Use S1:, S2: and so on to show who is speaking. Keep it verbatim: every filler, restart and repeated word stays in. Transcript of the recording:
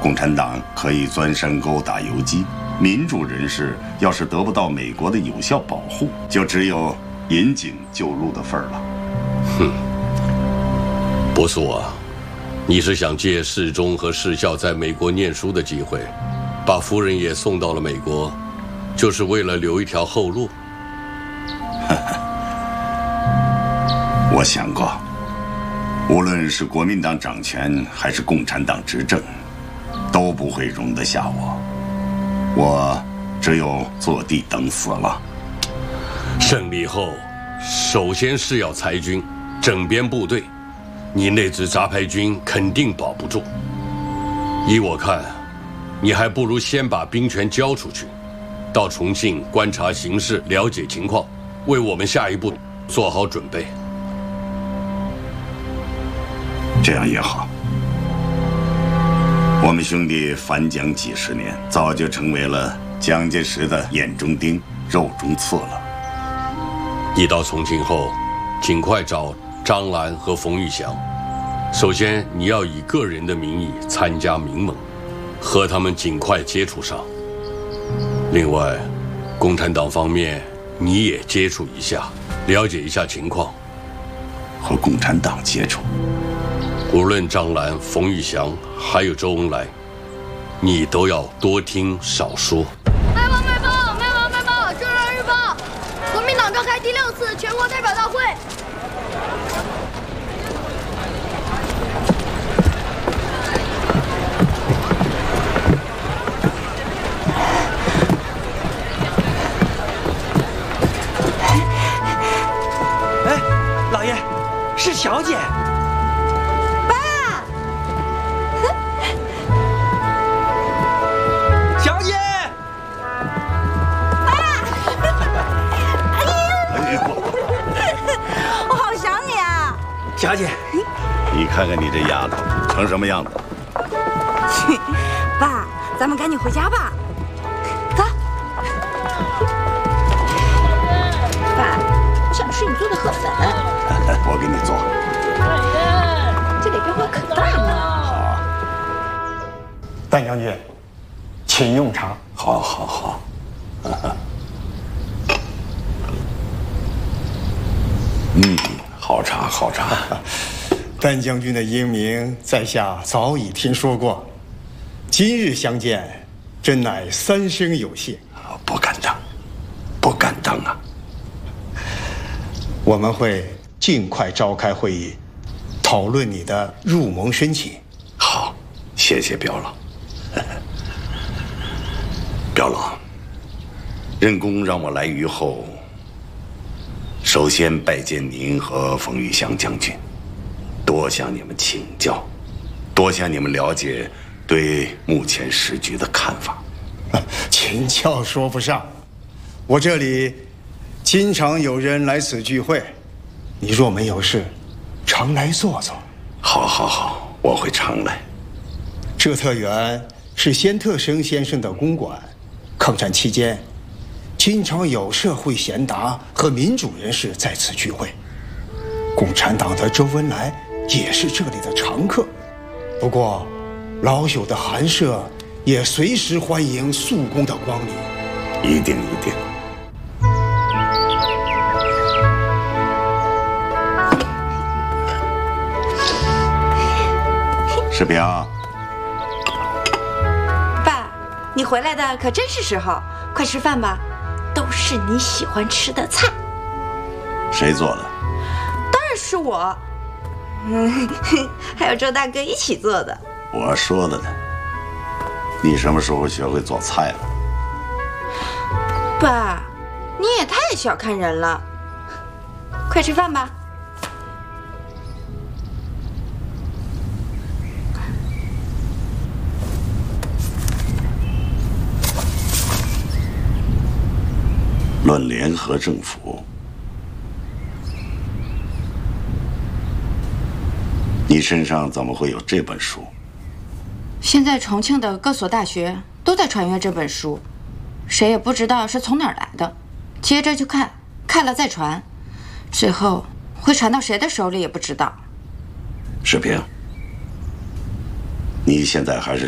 S1: 共产党可以钻山沟打游击，民主人士要是得不到美国的有效保护，就只有引颈就戮的份儿了。
S2: 哼，伯叔啊，你是想借世忠和世孝在美国念书的机会，把夫人也送到了美国，就是为了留一条后路？
S1: 我想过，无论是国民党掌权还是共产党执政，都不会容得下我，我只有坐地等死了。
S2: 胜利后，首先是要裁军，整编部队，你那支杂牌军肯定保不住。依我看，你还不如先把兵权交出去，到重庆观察形势，了解情况，为我们下一步做好准备。
S1: 这样也好。我们兄弟反蒋几十年，早就成为了蒋介石的眼中钉、肉中刺了。
S2: 你到重庆后，尽快找张澜和冯玉祥。首先，你要以个人的名义参加民盟，和他们尽快接触上。另外，共产党方面你也接触一下，了解一下情况。
S1: 和共产党接触？
S2: 无论张澜、冯玉祥还有周恩来，你都要多听少说。
S3: 卖报卖报卖报卖报！中央日报，国民党召开第六次全国代表大会。
S4: 哎，老爷，是小姐。
S1: 小姐，你看看你这丫头成什么样子？
S5: 爸，咱们赶紧回家吧。走。
S6: 爸，我想吃你做的河粉。
S1: 我给你做。
S6: 这里变化可大了。
S1: 好。
S7: 段将军，请用茶。
S1: 好，好，好。嗯。好茶，好茶。
S7: 段将军的英名，在下早已听说过。今日相见，真乃三生有幸。
S1: 不敢当，不敢当啊！
S7: 我们会尽快召开会议，讨论你的入盟申请。
S1: 好，谢谢表老。表老，任公让我来渝后。首先拜见您和冯玉祥将军，多向你们请教，多向你们了解对目前时局的看法。
S7: 请教说不上，我这里经常有人来此聚会，你若没有事，常来坐坐。
S1: 好，好，好，我会常来。
S7: 这特园是先特生先生的公馆，抗战期间经常有社会贤达和民主人士在此聚会，共产党的周恩来也是这里的常客。不过，老朽的寒舍也随时欢迎宿公的光临。
S1: 一定，一定。世平，
S5: 爸，你回来的可真是时候，快吃饭吧。都是你喜欢吃的菜。
S1: 谁做的？
S5: 当然是我，嗯，还有周大哥一起做的。
S1: 我说的呢。你什么时候学会做菜了？
S5: 爸，你也太小看人了。快吃饭吧。
S1: 论联合政府，你身上怎么会有这本书？
S8: 现在重庆的各所大学都在传阅这本书，谁也不知道是从哪儿来的。接着就看，看了再传，最后会传到谁的手里也不知道。
S1: 世平，你现在还是